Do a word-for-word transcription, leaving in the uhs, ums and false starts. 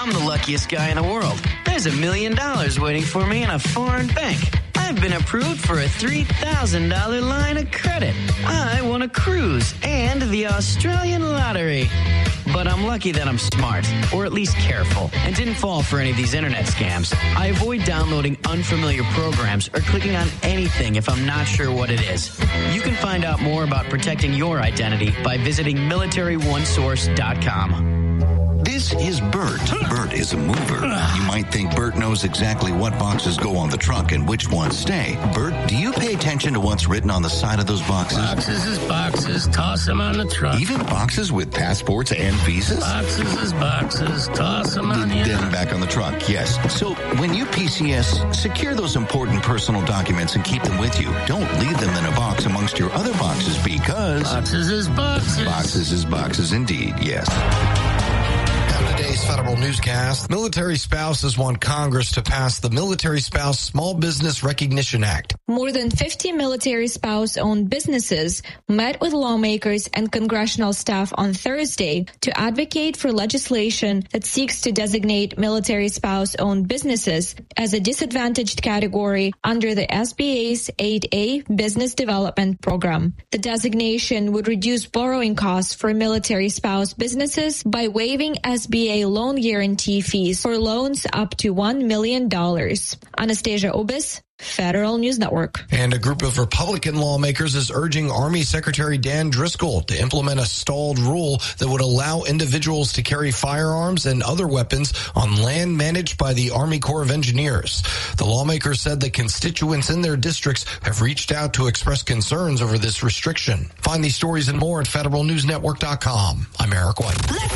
I'm the luckiest guy in the world. There's a million dollars waiting for me in a foreign bank. I've been approved for a three thousand dollars line of credit. I won a cruise and the Australian lottery. But I'm lucky that I'm smart, or at least careful, and didn't fall for any of these internet scams. I avoid downloading unfamiliar programs or clicking on anything if I'm not sure what it is. You can find out more about protecting your identity by visiting military one source dot com. This is Bert. Bert is a mover. You might think Bert knows exactly what boxes go on the truck and which ones stay. Bert, do you pay attention to what's written on the side of those boxes? Boxes is boxes. Toss them on the truck. Even boxes with passports and visas? Boxes is boxes. Toss them on the Then back on the truck, yes. So when you P C S, secure those important personal documents and keep them with you. Don't leave them in a box amongst your other boxes because... Boxes is boxes. Boxes is boxes indeed, yes. Today's Federal Newscast. Military spouses want Congress to pass the Military Spouse Small Business Recognition Act. More than fifty military spouse-owned businesses met with lawmakers and congressional staff on Thursday to advocate for legislation that seeks to designate military spouse-owned businesses as a disadvantaged category under the S B A's eight A Business Development Program. The designation would reduce borrowing costs for military spouse businesses by waiving S B A loan guarantee fees for loans up to one million dollars. Anastasia Obis, Federal News Network. And a group of Republican lawmakers is urging Army Secretary Dan Driscoll to implement a stalled rule that would allow individuals to carry firearms and other weapons on land managed by the Army Corps of Engineers. The lawmakers said that constituents in their districts have reached out to express concerns over this restriction. Find these stories and more at federal news network dot com. I'm Eric White.